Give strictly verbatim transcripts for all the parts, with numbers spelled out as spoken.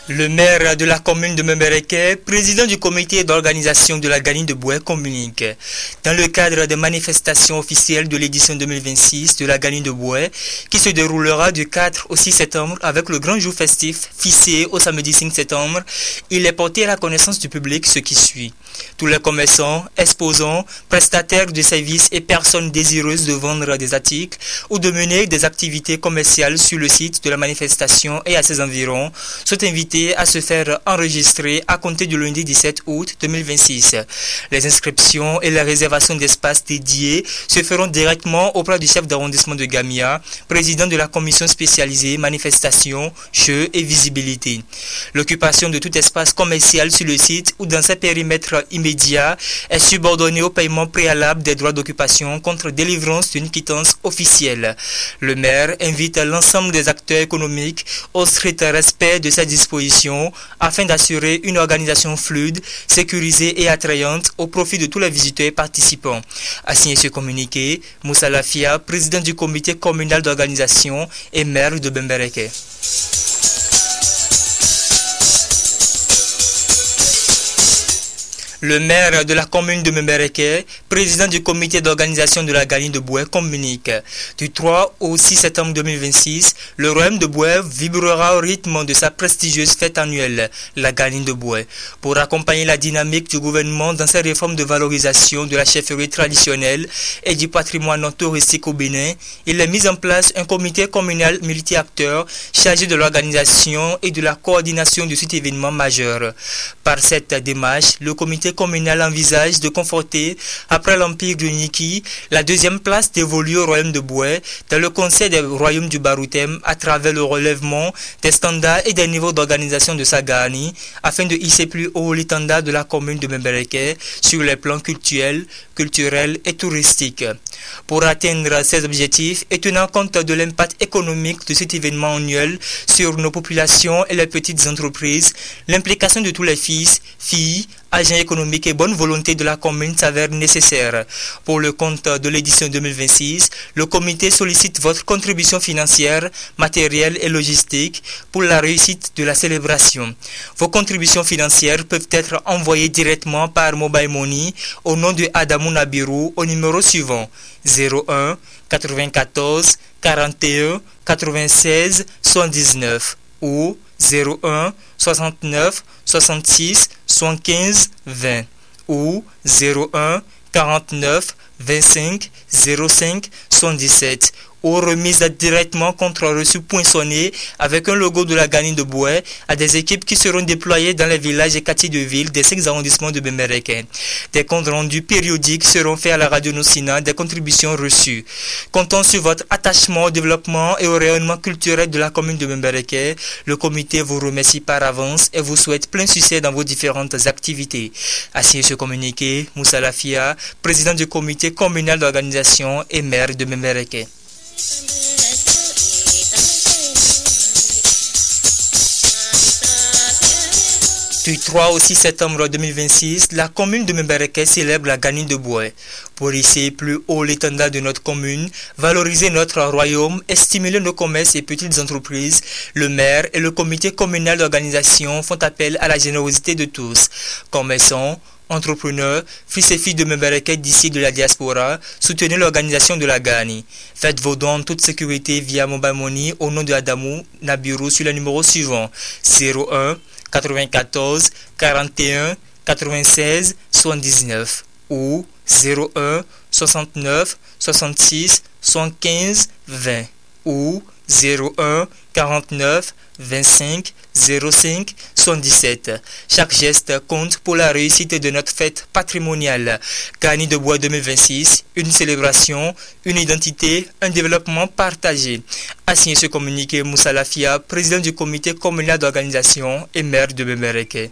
Le maire de la commune de Membereke, président du comité d'organisation de la Gani de Boué, communique. Dans le cadre des manifestations officielles de l'édition deux mille vingt-six de la Gani de Boué, qui se déroulera du quatre au six septembre avec le grand jour festif fixé au samedi cinq septembre, il est porté à la connaissance du public ce qui suit. Tous les commerçants, exposants, prestataires de services et personnes désireuses de vendre des articles ou de mener des activités commerciales sur le site de la manifestation et à ses environs sont invités à se faire enregistrer à compter du lundi dix-sept août deux mille vingt-six. Les inscriptions et la réservation d'espaces dédiés se feront directement auprès du chef d'arrondissement de Gamia, président de la commission spécialisée manifestation, jeux et visibilité. L'occupation de tout espace commercial sur le site ou dans ses périmètres immédiats est subordonnée au paiement préalable des droits d'occupation contre délivrance d'une quittance officielle. Le maire invite l'ensemble des acteurs économiques au strict respect de ces dispositions afin d'assurer une organisation fluide, sécurisée et attrayante au profit de tous les visiteurs et participants. A signé ce communiqué, Moussa Lafia, président du comité communal d'organisation et maire de Membereke. Le maire de la commune de Membereke, président du comité d'organisation de la Gani de Boué, communique. Du trois au six septembre deux mille vingt-six, le royaume de Boué vibrera au rythme de sa prestigieuse fête annuelle, la Gani de Boué. Pour accompagner la dynamique du gouvernement dans ses réformes de valorisation de la chefferie traditionnelle et du patrimoine touristique au Bénin, il a mis en place un comité communal multi-acteurs chargé de l'organisation et de la coordination de cet événement majeur. Par cette démarche, le comité communal envisage de conforter, après l'empire du Niki, la deuxième place dévolue au royaume de Boué dans le conseil des royaumes du Baroutem à travers le relèvement des standards et des niveaux d'organisation de sa Gani afin de hisser plus haut l'étendard de la commune de Membereke sur les plans culturels, culturels et touristiques. Pour atteindre ces objectifs et tenant compte de l'impact économique de cet événement annuel sur nos populations et les petites entreprises, l'implication de tous les fils, filles, agents économiques et bonne volonté de la commune s'avère nécessaire. Pour le compte de l'édition deux mille vingt-six, le comité sollicite votre contribution financière, matérielle et logistique pour la réussite de la célébration. Vos contributions financières peuvent être envoyées directement par Mobile Money au nom de Adamou Nabiru au numéro suivant zéro un quatre-vingt-quatorze quarante et un quatre-vingt-seize soixante-dix-neuf ou zéro un soixante-neuf soixante-six soixante-quinze vingt ou zéro un quarante-neuf vingt-cinq zéro cinq soixante-dix-sept ou remise directement contre reçu poinçonné avec un logo de la Gani de Boué à des équipes qui seront déployées dans les villages et quartiers de ville des cinq arrondissements de Membereke. Des comptes rendus périodiques seront faits à la radio Nocina des contributions reçues. Comptant sur votre attachement au développement et au rayonnement culturel de la commune de Membereke, le comité vous remercie par avance et vous souhaite plein succès dans vos différentes activités. A signé ce communiqué, Moussa Lafia, président du comité communal d'organisation et maire de Membereke. Du trois au six septembre deux mille vingt-six, la commune de Membereke célèbre la Gani de Boué. Pour hisser plus haut l'étendard de notre commune, valoriser notre royaume et stimuler nos commerces et petites entreprises, le maire et le comité communal d'organisation font appel à la générosité de tous. Commerçants, entrepreneurs, fils et filles de Membereke d'ici de la diaspora, soutenez l'organisation de la Gani. Faites vos dons en toute sécurité via Mobile Money au nom de Adamou Nabiru sur le numéro suivant zéro un quatre-vingt-quatorze quarante et un quatre-vingt-seize soixante-dix-neuf ou zéro un soixante-neuf soixante-six soixante-quinze vingt ou zéro un quarante-neuf vingt-cinq zéro cinq soixante-dix-sept. Chaque geste compte pour la réussite de notre fête patrimoniale. Gani de Boué deux mille vingt-six, une célébration, une identité, un développement partagé. A signé ce communiqué Moussa Lafia, président du comité communal d'organisation et maire de Membereke.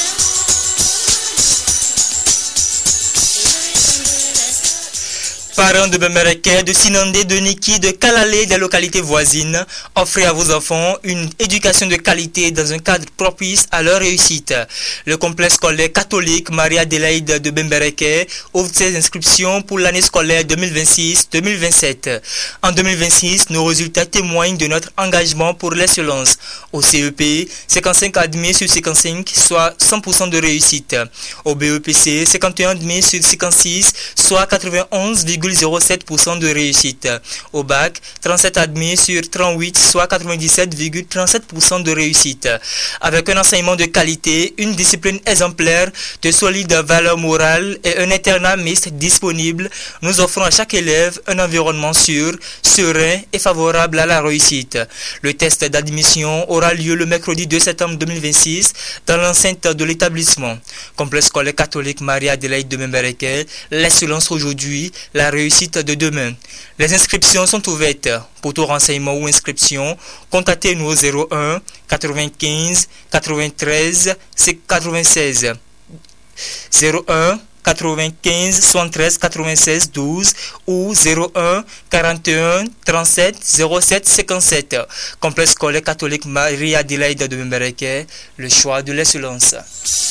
Par parents de Bembereke, de Sinandé, de Niki, de Kalalé, des localités voisines, offrez à vos enfants une éducation de qualité dans un cadre propice à leur réussite. Le complexe scolaire catholique Marie-Adélaïde de Bembereke ouvre ses inscriptions pour l'année scolaire deux mille vingt-six deux mille vingt-sept. En deux mille vingt-six, nos résultats témoignent de notre engagement pour l'excellence. Au C E P, cinquante-cinq admis sur cinquante-cinq, soit cent pour cent de réussite. Au B E P C, cinquante et un admis sur cinquante-six, soit quatre-vingt-onze virgule zéro sept pour cent de réussite. Au bac, trente-sept admis sur trente-huit, soit quatre-vingt-dix-sept virgule trente-sept pour cent de réussite. Avec un enseignement de qualité, une discipline exemplaire, de solides valeurs morales et un internat mixte disponible, nous offrons à chaque élève un environnement sûr, serein et favorable à la réussite. Le test d'admission aura lieu le mercredi deux septembre deux mille vingt-six dans l'enceinte de l'établissement. Complexe scolaire catholique Marie-Adélaïde de Bembereke, l'excellence aujourd'hui, la réussite de demain. Les inscriptions sont ouvertes. Pour tout renseignement ou inscription, contactez-nous au zéro un quatre-vingt-quinze quatre-vingt-treize quatre-vingt-seize. zéro un quatre-vingt-quinze soixante-treize quatre-vingt-seize douze ou zéro un quarante et un trente-sept zéro sept cinquante-sept. Complexe scolaire catholique Marie-Adélaïde de Bembereke, le choix de l'excellence.